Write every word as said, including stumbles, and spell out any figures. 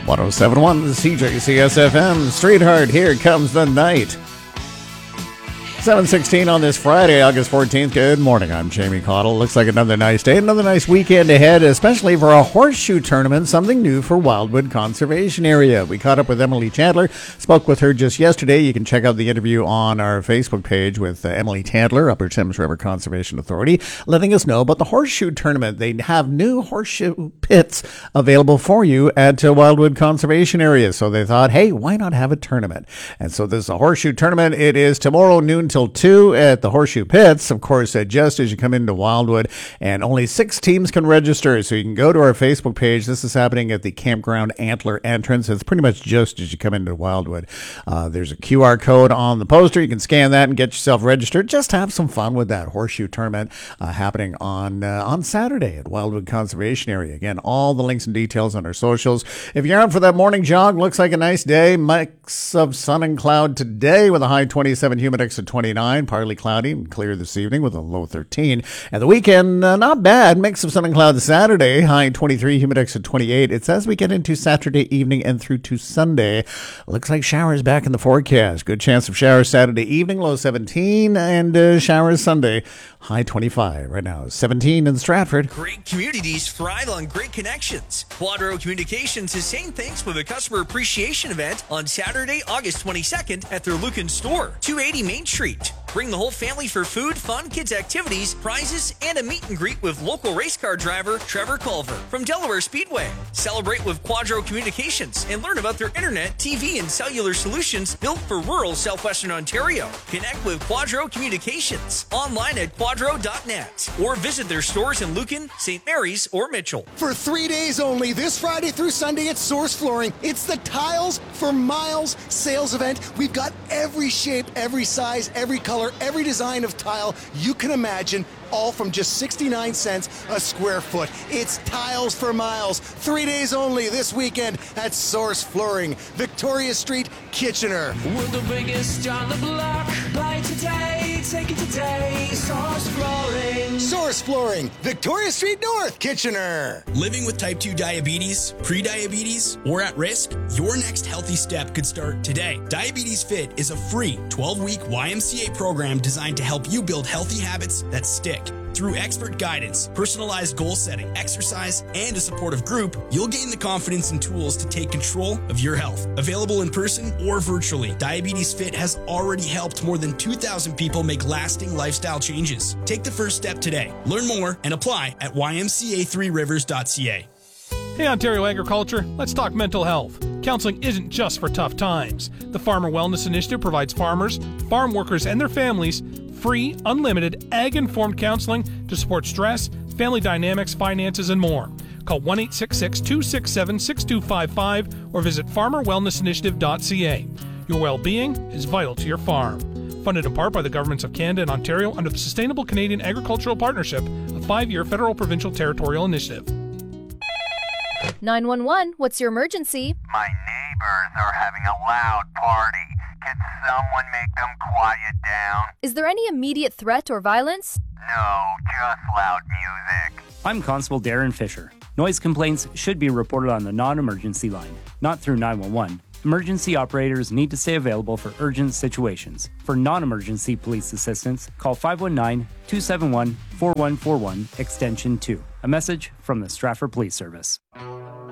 one oh seven point one C J C S F M, Streetheart, here comes the night. seven sixteen on this Friday, August fourteenth. Good morning, I'm Jamie Cottle. Looks like another nice day, another nice weekend ahead, especially for a horseshoe tournament, something new for Wildwood Conservation Area. We caught up with Emily Tandler, spoke with her just yesterday. You can check out the interview on our Facebook page with uh, Emily Tandler, Upper Thames River Conservation Authority, letting us know about the horseshoe tournament. They have new horseshoe pits available for you at uh, Wildwood Conservation Area. So they thought, hey, why not have a tournament? And so this is a horseshoe tournament. It is tomorrow noon till two at the Horseshoe Pits, of course, uh, just as you come into Wildwood, and only six teams can register, so you can go to our Facebook page. This is happening at the Campground Antler entrance. It's pretty much just as you come into Wildwood. Uh, there's a Q R code on the poster. You can scan that and get yourself registered. Just have some fun with that horseshoe tournament uh, happening on uh, on Saturday at Wildwood Conservation Area. Again, all the links and details on our socials. If you're out for that morning jog, looks like a nice day. Mix of sun and cloud today with a high twenty-seven, humidex at twenty-nine, partly cloudy and clear this evening with a low thirteen. And the weekend, uh, not bad. Mix of sun and cloud Saturday, high twenty-three, humidex at twenty-eight. It's as we get into Saturday evening and through to Sunday. Looks like showers back in the forecast. Good chance of showers Saturday evening, low seventeen, and uh, showers Sunday, high twenty-five. Right now, seventeen in Stratford. Great communities thrive on great connections. Quadro Communications is saying thanks with a customer appreciation event on Saturday, August twenty-second at their Lucan store, two eighty Main Street. Bring the whole family for food, fun, kids' activities, prizes, and a meet and greet with local race car driver Trevor Culver from Delaware Speedway. Celebrate with Quadro Communications and learn about their internet, T V, and cellular solutions built for rural southwestern Ontario. Connect with Quadro Communications online at quadro dot net or visit their stores in Lucan, Saint Mary's, or Mitchell. For three days only, this Friday through Sunday at Source Flooring, it's the Tiles for Miles sales event. We've got every shape, every size, every color, every design of tile you can imagine, all from just sixty-nine cents a square foot. It's Tiles for Miles. Three days only this weekend at Source Flooring, Victoria Street, Kitchener. We're the biggest on the block. Buy today, take it today. Source Flooring. Source Flooring, Victoria Street North, Kitchener. Living with type two diabetes, pre-diabetes, or at risk? Your next healthy step could start today. Diabetes Fit is a free twelve-week Y M C A program designed to help you build healthy habits that stick. Through expert guidance, personalized goal setting, exercise, and a supportive group, you'll gain the confidence and tools to take control of your health. Available in person or virtually, Diabetes Fit has already helped more than two thousand people make lasting lifestyle changes. Take the first step today. Learn more and apply at y m c a three rivers dot c a. Hey Ontario Agriculture, let's talk mental health. Counseling isn't just for tough times. The Farmer Wellness Initiative provides farmers, farm workers, and their families free, unlimited, ag-informed counseling to support stress, family dynamics, finances, and more. Call one eight six six, two six seven, six two five five or visit farmer wellness initiative dot c a. Your well-being is vital to your farm. Funded in part by the governments of Canada and Ontario under the Sustainable Canadian Agricultural Partnership, a five-year federal provincial territorial initiative. nine one one, what's your emergency? My neighbors are having a loud party. Can someone make them quiet down? Is there any immediate threat or violence? No, just loud music. I'm Constable Darren Fisher. Noise complaints should be reported on the non-emergency line, not through nine one one. Emergency operators need to stay available for urgent situations. For non-emergency police assistance, call five one nine, two seven one, four one four one, extension two. A message from the Stratford Police Service.